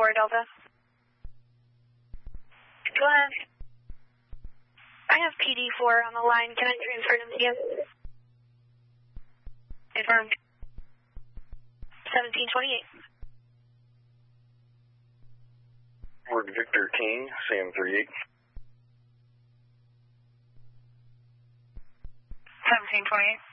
4 Delta. Go ahead. I have PD4 on the line. Can I transfer them to you? Confirmed. 1728. Word Victor King, Sam38. 1728.